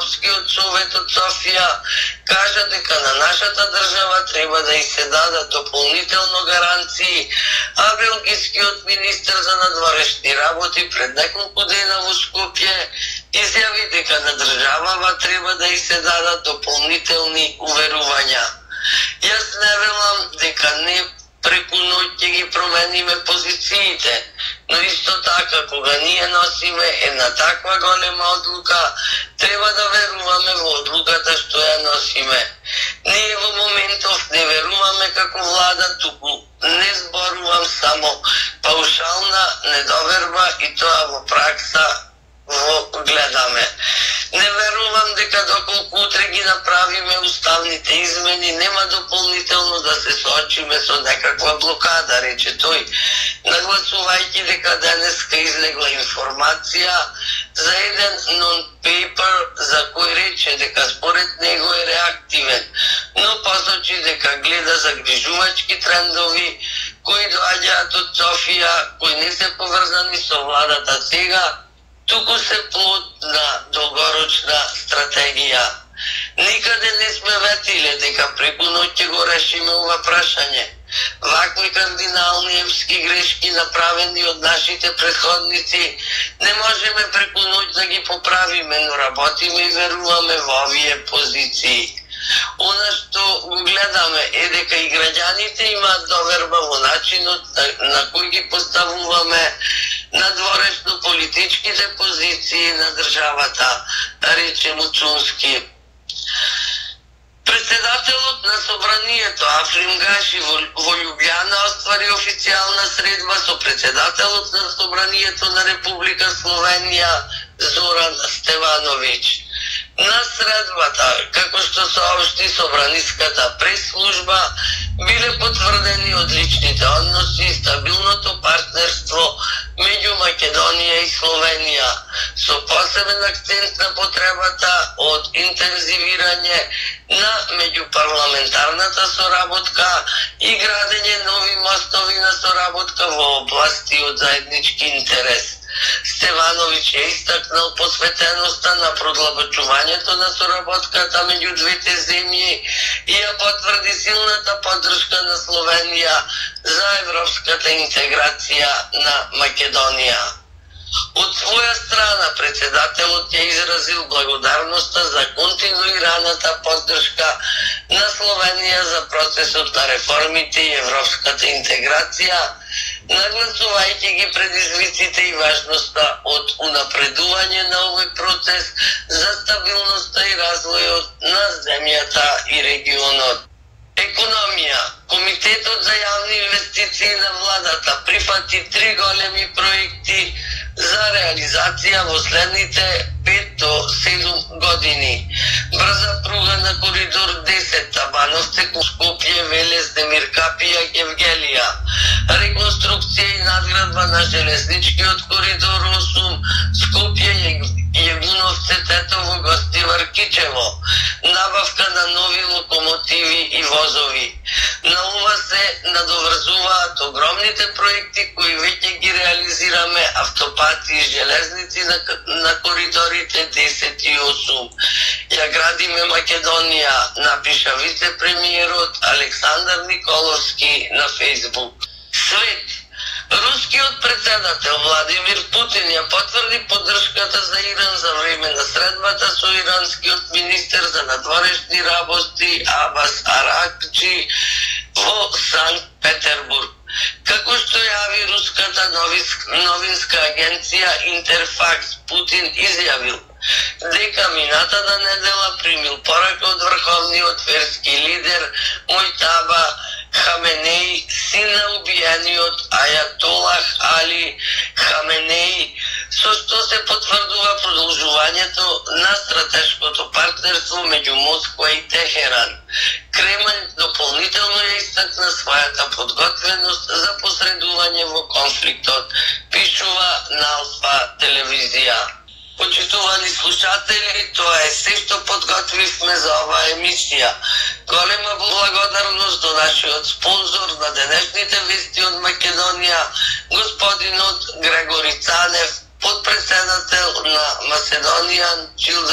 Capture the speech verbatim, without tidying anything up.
Европскиот совет од Софија кажа дека на нашата држава треба да и се дадат дополнително гаранции, а белгискиот министер за надворешни работи пред неколку дена во Скопје изјави дека на државава треба да и се дадат дополнителни уверувања. Јас не велам дека не преку ноќ ќе ги промениме позициите, но исто така кога ние носиме една таква голема одлука, треба да веруваме во одлуката што ја носиме. Ние во моментов не веруваме како влада, туку не зборувам само паушална недоверба и тоа во пракса во гледаме. Не верувам дека доколку утре ги направиме уставните измени, нема дополнително да се соочиме со некаква блокада, рече тој, нагласувајќи дека денеска излегла информација за еден нон-пейпер за кој рече дека според него е реактивен, но посочи дека гледа загрижувачки трендови кои доаѓаат од Софија, кои не се поврзани со владата сега, туку се плод на долгорочна стратегија. Никаде не сме ветиле дека преку ноќ ќе го решиме ова прашање. Вакви кардинални епски грешки направени од нашите претходници не можеме преку ноќ да ги поправиме, но работиме и веруваме во овие позиции. Она што го гледаме е дека и граѓаните имаат доверба во начинот на, на кој ги поставуваме надворешно политичките позиции на државата, рече Муцунски. Председателот на собранието Африм Гаши во, во Љубљана оствари официјална средба со председателот на собранието на Република Словенија Зоран Стевановиќ. На средбата, како што соопшти собраниската прес-служба, биле потврдени одличните односи и стабилното партнерство меѓу Македонија и Словенија, со посебен акцент на потребата од интензивирање на меѓупарламентарната соработка и градење нови мостови на соработка во области од заеднички интерес. Стевановиќ е истакнал посветеноста на продлабочувањето на соработката меѓу двете земји и ја потврди силната поддршка на Словенија за европската интеграција на Македонија. Од своја страна, председателот ја изразил благодарноста за континуираната поддршка на Словенија за процесот на реформите и европската интеграција, нагласувајќи ги предизвиците и важноста од унапредување на овој процес за стабилноста и развојот на земјата и регионот. Економија. Комитетот за јавни инвестиции на владата прифати три големи проекти за реализација во следните пет до седум години. Брза пруга на коридор десет Табановци Скопје Велес Демир Капија Гевгелија. Реконструкција и надградба на железничкиот коридор осум Скопје Јегуновци Тетово Гостивар Кичево. Набавка на нови локомотиви и возови. На ова се надоврзуваат огромните проекти кои веќе ги реализираме, автопати и железници на, на коридорите десет и осум. Ја градиме Македонија, напиша вице-премиерот Александар Николовски на Фейсбук. Свет. Рускиот председател Владимир Путин ја потврди поддршката за Иран за време на средбата со иранскиот министер за надворешни работи Абас Аракчи во Санкт Петербург. Како што јави руската новинска агенција Интерфакс, Путин изјавил дека минатата недела примил порака од врховниот верски лидер Мојтаба Хаменеи, син на убиениот Ајатолах Али Хаменеи, со што се потврдува продолжувањето на стратешкото партнерство меѓу Москва и Техеран. Кремљ дополнително ја истакна својата подготвеност за посредување во конфликтот, пишува на Алфа телевизија. Почитувани слушатели, тоа е се што подготвивме за оваа емисија. Голема благодарност до нашиот спонзор на денешните вести од Македонија, господинот Грегори Цанев, подпредседател на Macedonian Children